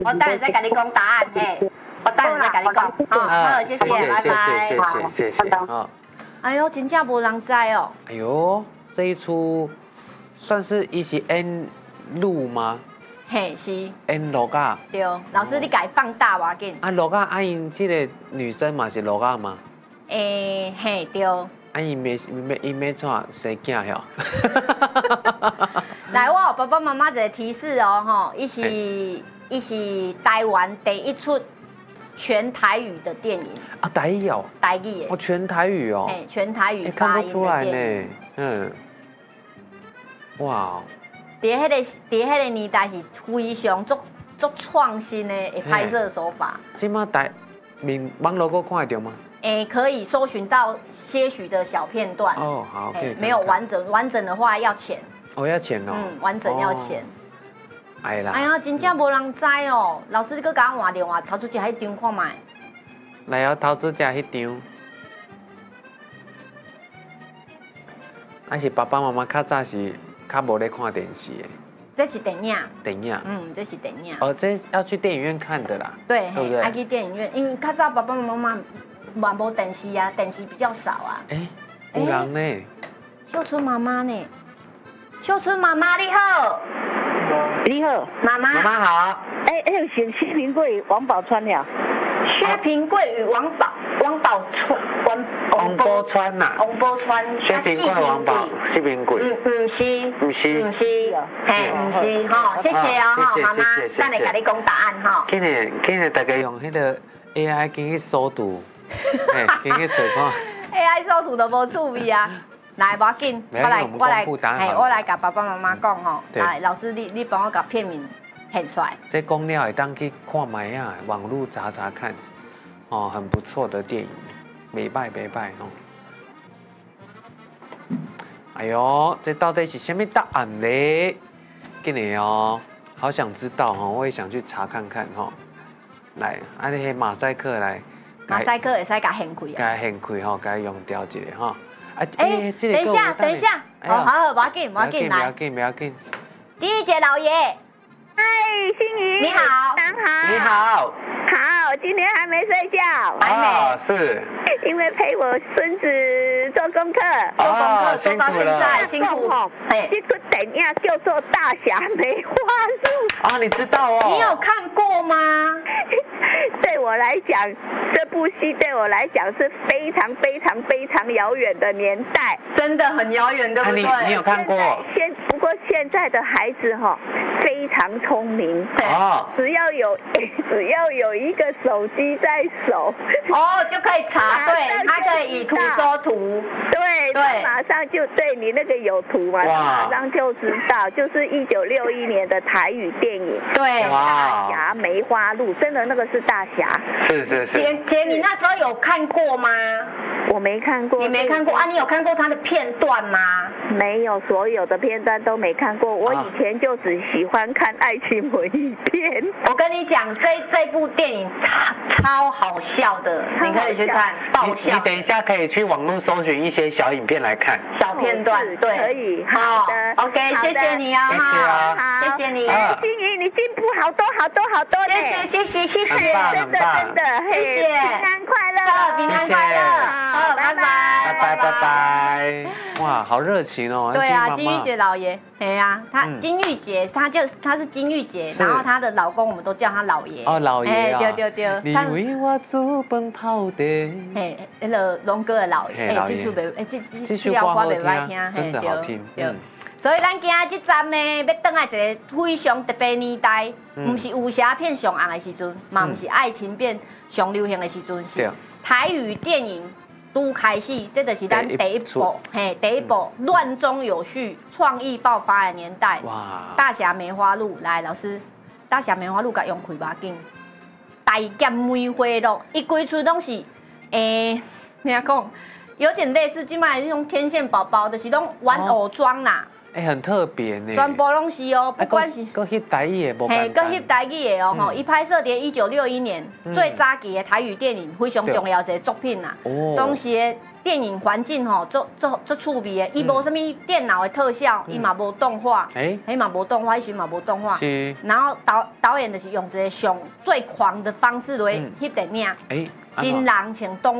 我等下再跟你讲答案，嘿，我等下再跟你讲。好，谢谢，拜拜。 谢谢啊。 哎呦，真正无人知哦。 哎呦，这一出算是一起 N 路吗嘿，是。 N 罗嘎。 对，老师你改放大哇紧。 啊，罗嘎阿因这个女生嘛是罗嘎吗？ 嘿对。 啊，伊没怎生囝哟？ 来，我有爸爸妈妈一个提示哦，吼，伊是台湾第一出全台语的电影。 啊，台语哦。 台语的。 哦，全台语哦。 哎，全台语看发音不出来的电影。 呢。嗯。哇。 伫迄个年代是非常足创新的拍摄手法。 即马网络个看得到吗？ 可以搜寻到些许的小片段。 哦，好，可以。 没有完整的话要钱。 哦，要钱哦。 完整要钱。 哎啦。 哎呀，真正无人知哦。老师，你搁甲我换电话，头出一迄张看卖。 来哦，投资者迄张。还是爸爸妈妈较早是较无咧看电视的。 这是电影。 电影。 这是电影。 哦，这要去电影院看的啦。 对， 对不对？ 要去电影院，因为较早爸爸妈妈嘛无电视啊，电视比较少啊。 有人呢。 秀春妈妈呢？秀春妈妈你好。 你好， 妈妈。 妈妈好。 是薛平贵、王宝钏了。 薛平贵与王宝钏呐。 王宝钏。 薛平贵、王宝，薛平贵。 不是，嘿，不是，哈，谢谢哦，哈，妈妈，等下甲你讲答案哈。 今日大家用迄个 AI 进去搜图，进去找看。 AI 搜图都无趣味啊。来，无要紧，我来甲爸爸妈妈讲吼。来，老师你帮我甲片名现出来。 这讲了会当去看卖啊，网络查看，哦，很不错的电影，没败哦。哎呦，这到底是什么答案呢？今年哦，好想知道哦，我也想去查看看哈。来，那些马赛克来。 马赛克会使甲掀开啊。 甲掀开吼，甲用掉一个哈。 等一下，好，不要紧，来。 不要紧。 金玉姐老爷， 嗨，心怡， 你好， 你好， 好，今天还没睡觉， 还没， 是， 因为陪我孙子做功课， 做到现在，辛苦。 这出电影叫做《大侠梅花鹿》 啊，你知道哦？ 你有看过吗？ 对我来讲，这部戏对我来讲是非常遥远的年代， 真的很遥远，对不对？ 你有看过？ 不过现在的孩子哈非常聪明，只要有一个手机在手， 就可以查，对，他可以以图搜图， 对，马上就对你那个有图嘛，马上就知道，就是1961年的台语电影， 对， 大侠梅花鹿，真的那个是大侠， 是。 姐，你那时候有看过吗？ 我没看过。 你没看过啊？你有看过他的片段吗？ 没有，所有的片段都没看过。我以前就只喜欢看爱情文艺片。 我跟你讲，这部电影超好笑的，你可以去看，爆笑。 你等一下可以去网络搜寻一些小影片来看， 小片段，对， 可以。好的 ，OK， 谢谢你哦， 好， 谢谢你。 心怡，你进步好多谢谢， 真的，谢谢，平安快乐， 平安快乐，好，拜拜。哇，好热情哦！ 对啊，金玉姐老爷，对啊，金玉姐，她是金玉姐，然后她的老公我们都叫她老爷。 哦，老爷啊， 对。 你为我煮饭泡茶。 那个龙哥的老爷，这首歌袂歹听， 真的好听。 所以咱今仔这站呢，要转来一个非常特别年代，不是武侠片上红的时阵，嘛不是爱情片上流行的时阵，是台语电影都开始，这就是咱第一部乱中有序、创意爆发的年代。哇！大侠梅花鹿，来老师，大侠梅花鹿甲用开把劲，大剑梅花鹿，伊规出拢是你讲有点类似今麦那种天线宝宝，就是拢玩偶装啦。 哎，很特别呢。 全部拢是哦，不管是搁翕台语的无嘿，搁翕台语的哦吼，伊拍摄伫1961年最早期的台语电影，非常重要一个作品啦。当时的电影环境吼，足趣味的，伊无什么电脑的特效，伊嘛无动画，嘿嘛无动画，迄时嘛无动画。是。然后导演就是用一个上最狂的方式来翕电影。真人穿动